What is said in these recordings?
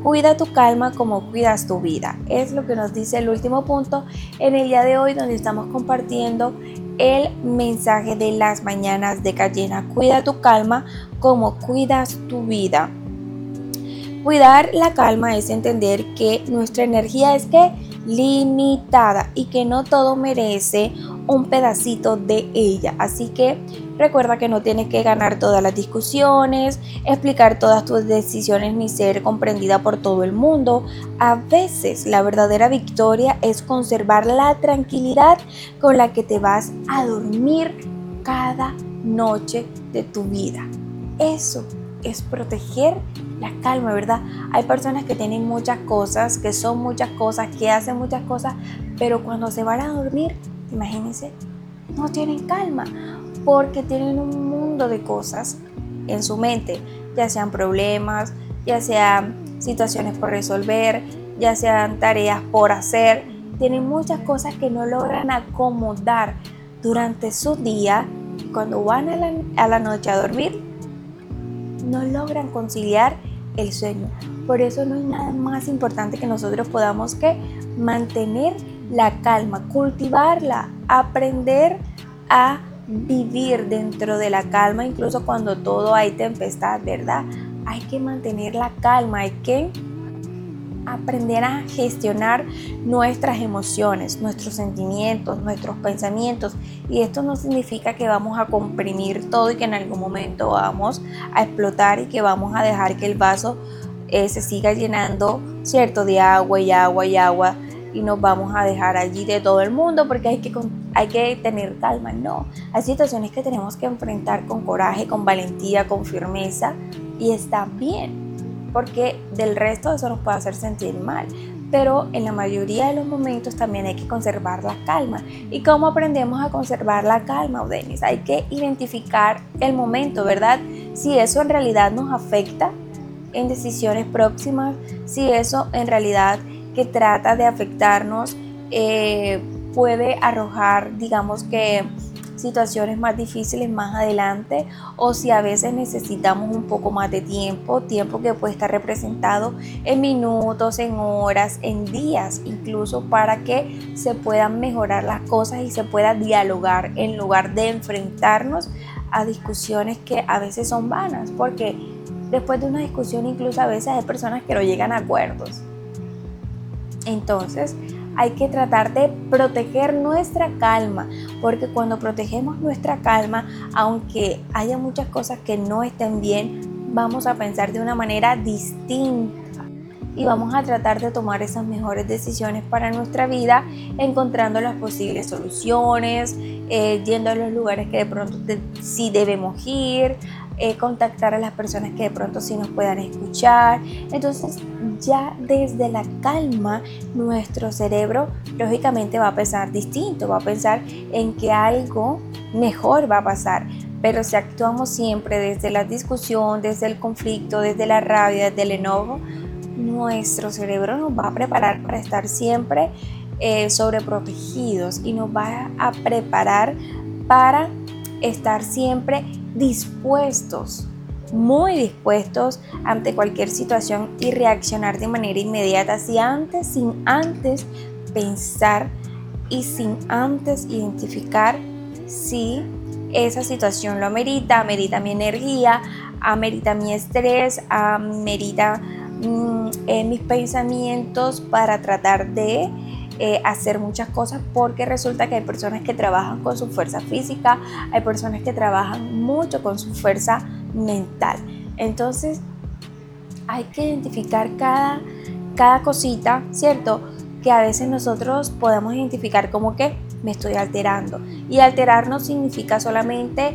Cuida tu calma como cuidas tu vida. Es lo que nos dice el último punto en el día de hoy, donde estamos compartiendo el mensaje de las mañanas de Cayena. Cuida tu calma como cuidas tu vida. Cuidar la calma es entender que nuestra energía es limitada y que no todo merece un pedacito de ella. Así que recuerda que no tienes que ganar todas las discusiones, explicar todas tus decisiones ni ser comprendida por todo el mundo. A veces la verdadera victoria es conservar la tranquilidad con la que te vas a dormir cada noche de tu vida. Eso es proteger la calma, ¿verdad? Hay personas que tienen muchas cosas, que son muchas cosas, que hacen muchas cosas, pero cuando se van a dormir, imagínense, no tienen calma, porque tienen un mundo de cosas en su mente, ya sean problemas, ya sean situaciones por resolver, ya sean tareas por hacer. Tienen muchas cosas que no logran acomodar durante su día, y cuando van a la noche a dormir, no logran conciliar el sueño. Por eso no hay nada más importante que nosotros podamos mantener la calma, cultivarla, aprender a vivir dentro de la calma, incluso cuando todo hay tempestad, ¿verdad? Hay que mantener la calma, hay que aprender a gestionar nuestras emociones, nuestros sentimientos, nuestros pensamientos. Y esto no significa que vamos a comprimir todo y que en algún momento vamos a explotar y que vamos a dejar que el vaso se siga llenando, ¿cierto?, de agua y agua y agua, y nos vamos a dejar allí de todo el mundo porque hay que tener calma. No, hay situaciones que tenemos que enfrentar con coraje, con valentía, con firmeza, y está bien, porque del resto eso nos puede hacer sentir mal, pero en la mayoría de los momentos también hay que conservar la calma. ¿Y cómo aprendemos a conservar la calma, Odenis? Hay que identificar el momento, ¿verdad? Si eso en realidad nos afecta en decisiones próximas, si eso en realidad que trata de afectarnos puede arrojar, digamos que, situaciones más difíciles más adelante, o si a veces necesitamos un poco más de tiempo que puede estar representado en minutos, en horas, en días, incluso, para que se puedan mejorar las cosas y se pueda dialogar en lugar de enfrentarnos a discusiones que a veces son vanas, porque después de una discusión incluso a veces hay personas que no llegan a acuerdos. Entonces hay que tratar de proteger nuestra calma, porque cuando protegemos nuestra calma, aunque haya muchas cosas que no estén bien, vamos a pensar de una manera distinta y vamos a tratar de tomar esas mejores decisiones para nuestra vida, encontrando las posibles soluciones, yendo a los lugares que de pronto sí debemos ir, contactar a las personas que de pronto sí nos puedan escuchar. Entonces ya desde la calma nuestro cerebro lógicamente va a pensar distinto, va a pensar en que algo mejor va a pasar. Pero si actuamos siempre desde la discusión, desde el conflicto, desde la rabia, desde el enojo, nuestro cerebro nos va a preparar para estar siempre sobreprotegidos, y nos va a preparar para estar siempre dispuestos, muy dispuestos ante cualquier situación y reaccionar de manera inmediata, sin antes pensar y sin antes identificar si esa situación lo amerita mi energía, amerita mi estrés, amerita mis pensamientos para tratar de hacer muchas cosas, porque resulta que hay personas que trabajan con su fuerza física, hay personas que trabajan mucho con su fuerza mental. Entonces hay que identificar cada cosita, ¿cierto?, que a veces nosotros podemos identificar como que me estoy alterando. Y alterar no significa solamente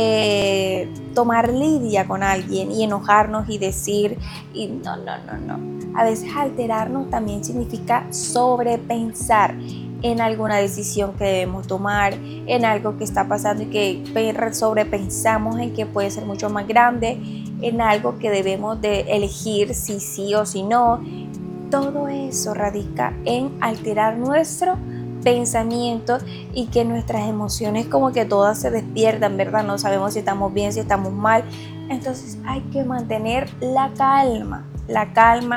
tomar lidia con alguien y enojarnos y decir, y no. A veces alterarnos también significa sobrepensar en alguna decisión que debemos tomar, en algo que está pasando y que sobrepensamos en que puede ser mucho más grande, en algo que debemos de elegir si sí o si no. Todo eso radica en alterar nuestro pensamiento y que nuestras emociones como que todas se despiertan, ¿verdad? No sabemos si estamos bien, si estamos mal. Entonces hay que mantener la calma